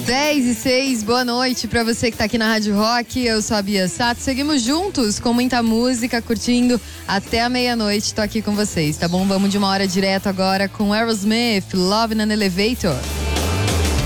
10:06, boa noite pra você que tá aqui na Rádio Rock. Eu sou a Bia Sato. Seguimos juntos com muita música, curtindo até a meia-noite. Tô aqui com vocês, tá bom? Vamos de uma hora direto agora com Aerosmith, Love in an Elevator.